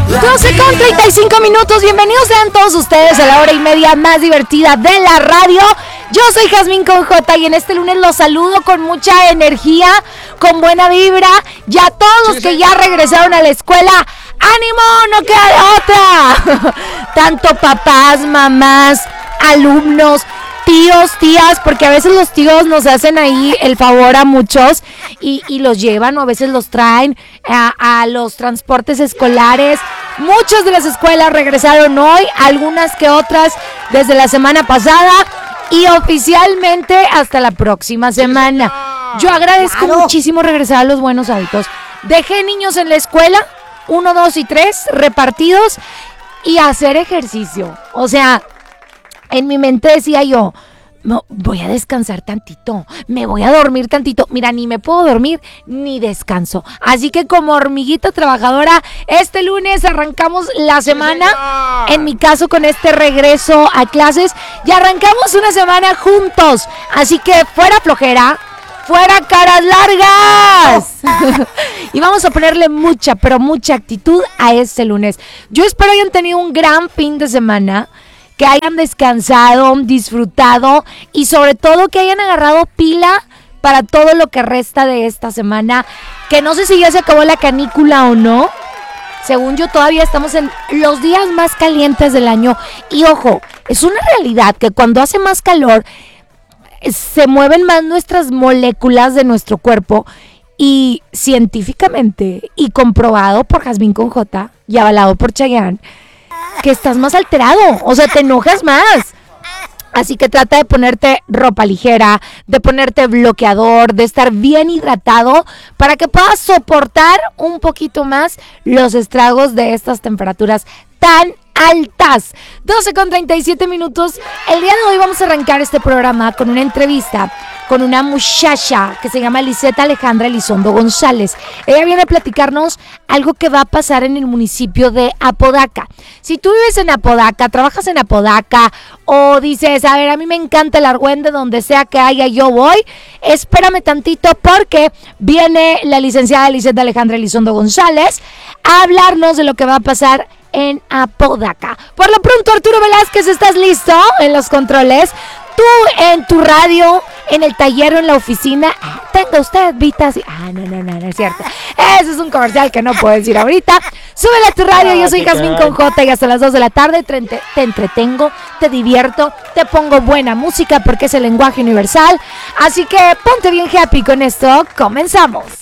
12:35. Bienvenidos sean todos ustedes a la hora y media más divertida de la radio. Yo soy Jazmín con J y en este lunes los saludo con mucha energía, con buena vibra. Ya todos los que ya regresaron a la escuela, ¡ánimo! ¡No queda de otra! Tanto papás, mamás, alumnos, tíos, tías, porque a veces los tíos nos hacen ahí el favor a muchos y los llevan o a veces los traen a los transportes escolares. Muchas de las escuelas regresaron hoy, algunas que otras desde la semana pasada y oficialmente hasta la próxima semana. Yo agradezco muchísimo regresar a los buenos hábitos. Dejé niños en la escuela, 1, 2 y 3 repartidos y hacer ejercicio. O sea, en mi mente decía yo, no, voy a descansar tantito, me voy a dormir tantito. Mira, ni me puedo dormir ni descanso. Así que como hormiguita trabajadora, este lunes arrancamos la semana, en mi caso con este regreso a clases, y arrancamos una semana juntos. Así que fuera flojera, fuera caras largas. Y vamos a ponerle mucha, pero mucha actitud a este lunes. Yo espero hayan tenido un gran fin de semana, que hayan descansado, disfrutado y sobre todo que hayan agarrado pila para todo lo que resta de esta semana, que no sé si ya se acabó la canícula o no. Según yo todavía estamos en los días más calientes del año y ojo, es una realidad que cuando hace más calor se mueven más nuestras moléculas de nuestro cuerpo y científicamente y comprobado por Jazmín con J y avalado por Chayanne, que estás más alterado, o sea, te enojas más. Así que trata de ponerte ropa ligera, de ponerte bloqueador, de estar bien hidratado para que puedas soportar un poquito más los estragos de estas temperaturas tan altas. 12:37. El día de hoy vamos a arrancar este programa con una entrevista con una muchacha que se llama Lisette Alejandra Elizondo González. Ella viene a platicarnos algo que va a pasar en el municipio de Apodaca. Si tú vives en Apodaca, trabajas en Apodaca o dices, a ver, a mí me encanta el argüende, donde sea que haya yo voy, espérame tantito porque viene la licenciada Lisette Alejandra Elizondo González a hablarnos de lo que va a pasar en Apodaca. Por lo pronto, Arturo Velázquez, ¿estás listo en los controles? Tú en tu radio, en el taller o en la oficina, tenga usted vitas. No es cierto. Ese es un comercial que no puedo decir ahorita. Súbele a tu radio, yo soy Jazmín con J y hasta las 2 de la tarde te entretengo, te divierto, te pongo buena música porque es el lenguaje universal. Así que ponte bien happy con esto, comenzamos.